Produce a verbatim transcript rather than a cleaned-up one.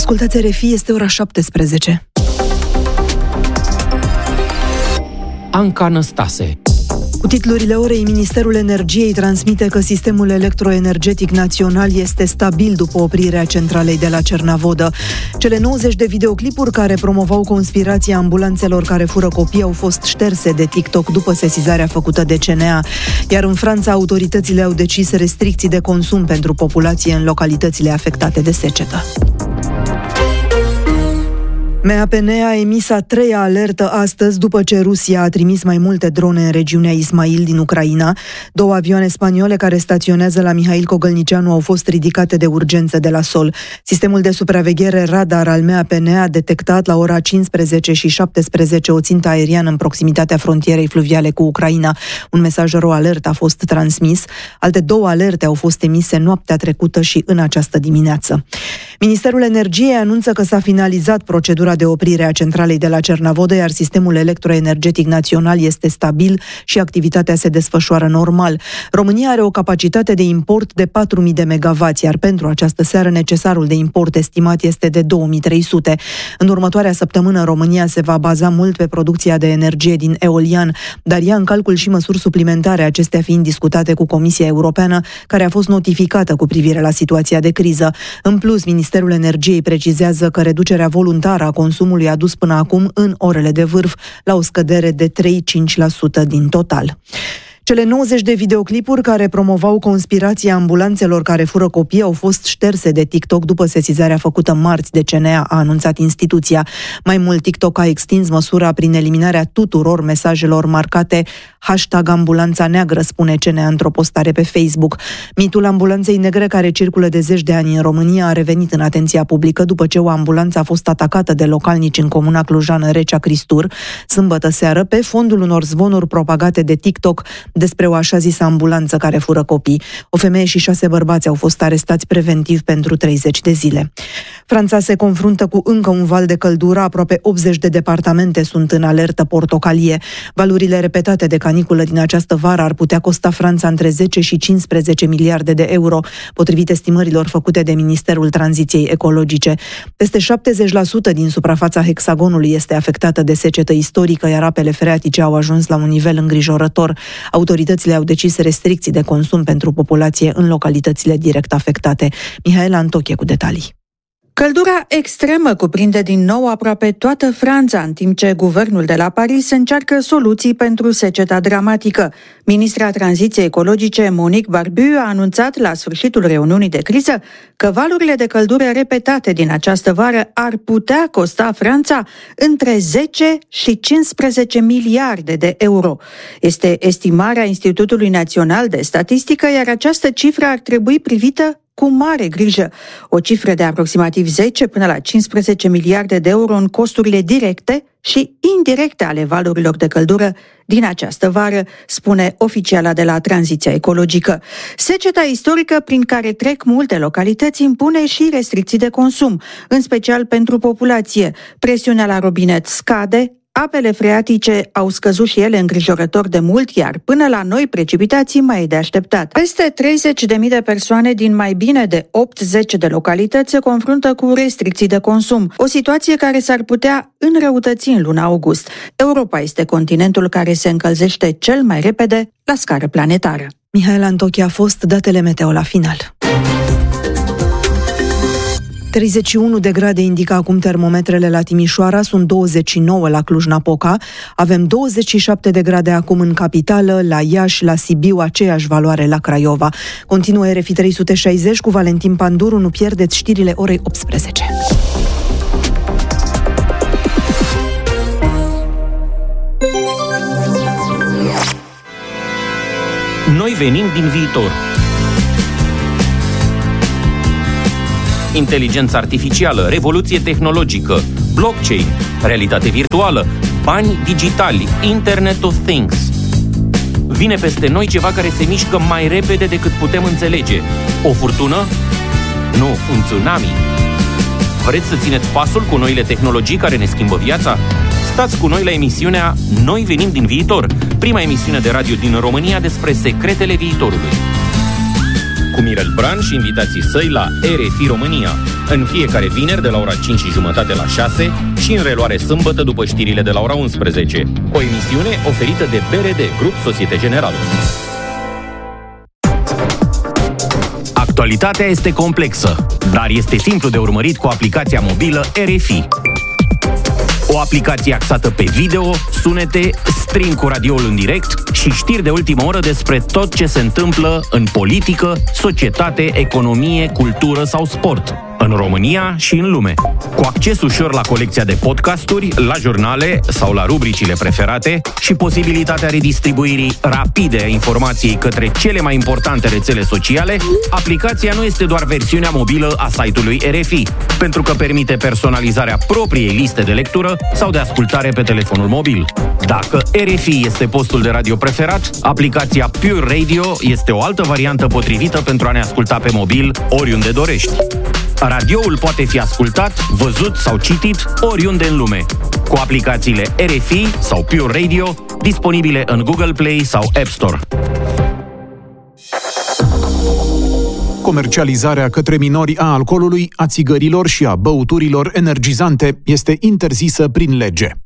Ascultați R F I, este ora șaptesprezece. Anca Năstase. Cu titlurile orei, Ministerul Energiei transmite că sistemul electroenergetic național este stabil după oprirea centralei de la Cernavodă. Cele nouăzeci de videoclipuri care promovau conspirația ambulanțelor care fură copii au fost șterse de TikTok după sesizarea făcută de C N A. Iar în Franța, autoritățile au decis restricții de consum pentru populație în localitățile afectate de secetă. M A P N a emis a treia alertă astăzi după ce Rusia a trimis mai multe drone în regiunea Ismail din Ucraina. Două avioane spaniole care staționează la Mihail Cogălnicianu au fost ridicate de urgență de la sol. Sistemul de supraveghere radar al M A P N a detectat la ora cincisprezece și șaptesprezece o țintă aeriană în proximitatea frontierei fluviale cu Ucraina. Un mesaj ro-alert a fost transmis. Alte două alerte au fost emise noaptea trecută și în această dimineață. Ministerul Energiei anunță că s-a finalizat procedura de oprire a centralei de la Cernavodă, iar sistemul electroenergetic național este stabil și activitatea se desfășoară normal. România are o capacitate de import de patru mii de megavați, iar pentru această seară necesarul de import estimat este de două mii trei sute. În următoarea săptămână, România se va baza mult pe producția de energie din eolian, dar ia în calcul și măsuri suplimentare, acestea fiind discutate cu Comisia Europeană, care a fost notificată cu privire la situația de criză. În plus, Ministerul Energiei precizează că reducerea voluntară a consumului a dus până acum în orele de vârf la o scădere de trei cinci la sută din total. Cele nouăzeci de videoclipuri care promovau conspirația ambulanțelor care fură copii au fost șterse de TikTok după sesizarea făcută marți de C N A, a anunțat instituția. Mai mult, TikTok a extins măsura prin eliminarea tuturor mesajelor marcate hashtag ambulanța neagră, spune C N A într-o postare pe Facebook. Mitul ambulanței negre, care circulă de zeci de ani în România, a revenit în atenția publică după ce o ambulanță a fost atacată de localnici în comuna clujană Recea Cristur, sâmbătă seară, pe fondul unor zvonuri propagate de TikTok despre o așa zisă ambulanță care fură copii. O femeie și șase bărbați au fost arestați preventiv pentru treizeci de zile. Franța se confruntă cu încă un val de căldură, aproape optzeci de departamente sunt în alertă portocalie. Valurile repetate de caniculă din această vară ar putea costa Franța între zece și cincisprezece miliarde de euro, potrivit estimărilor făcute de Ministerul Tranziției Ecologice. Peste șaptezeci la sută din suprafața hexagonului este afectată de secetă istorică, iar apele freatice au ajuns la un nivel îngrijorător. Autoritățile au decis restricții de consum pentru populație în localitățile direct afectate. Mihaela Antoche cu detalii. Căldura extremă cuprinde din nou aproape toată Franța, în timp ce guvernul de la Paris încearcă soluții pentru seceta dramatică. Ministra Tranziției Ecologice, Monique Barbu, a anunțat la sfârșitul reuniunii de criză că valurile de căldură repetate din această vară ar putea costa Franța între zece și cincisprezece miliarde de euro. Este estimarea Institutului Național de Statistică, iar această cifră ar trebui privită cu mare grijă. O cifră de aproximativ zece până la cincisprezece miliarde de euro în costurile directe și indirecte ale valurilor de căldură din această vară, spune oficiala de la Tranziția Ecologică. Seceta istorică prin care trec multe localități impune și restricții de consum, în special pentru populație. Presiunea la robinet scade, apele freatice au scăzut și ele îngrijorător de mult, iar până la noi precipitații mai e de așteptat. Peste treizeci de mii de persoane din mai bine de optzeci de localități se confruntă cu restricții de consum, o situație care s-ar putea înrăutăți în luna august. Europa este continentul care se încălzește cel mai repede la scară planetară. Mihaela Antoche a fost datele meteo la final. treizeci și unu de grade indică acum termometrele la Timișoara, sunt douăzeci și nouă la Cluj-Napoca, avem douăzeci și șapte de grade acum în capitală, la Iași, la Sibiu, aceeași valoare la Craiova. Continuă R F I trei sute șaizeci cu Valentin Panduru, nu pierdeți știrile orei optsprezece. Noi venim din viitor. Inteligență artificială, revoluție tehnologică, blockchain, realitate virtuală, bani digitali, Internet of Things. Vine peste noi ceva care se mișcă mai repede decât putem înțelege. O furtună? Nu, un tsunami. Vreți să țineți pasul cu noile tehnologii care ne schimbă viața? Stați cu noi la emisiunea Noi venim din viitor, prima emisiune de radio din România despre secretele viitorului. Cu Mirel Bran și invitații săi la R F I România. în fiecare vineri de la ora cinci și jumătate la șase și în reluare sâmbătă după știrile de la ora unsprezece. O emisiune oferită de B R D, Grup Societe Generală. Actualitatea este complexă, dar este simplu de urmărit cu aplicația mobilă R F I. O aplicație axată pe video, sunete, stream cu radioul în direct și știri de ultimă oră despre tot ce se întâmplă în politică, societate, economie, cultură sau sport, în România și în lume. Cu acces ușor la colecția de podcasturi, la jurnale sau la rubricile preferate și posibilitatea redistribuirii rapide a informației către cele mai importante rețele sociale, aplicația nu este doar versiunea mobilă a site-ului R F I, pentru că permite personalizarea propriei liste de lectură sau de ascultare pe telefonul mobil. Dacă R F I este postul de radio preferat, aplicația Pure Radio este o altă variantă potrivită pentru a ne asculta pe mobil oriunde dorești. Radioul poate fi ascultat, văzut sau citit oriunde în lume, cu aplicațiile R F I sau Pure Radio, disponibile în Google Play sau App Store. Comercializarea către minori a alcoolului, a țigărilor și a băuturilor energizante este interzisă prin lege.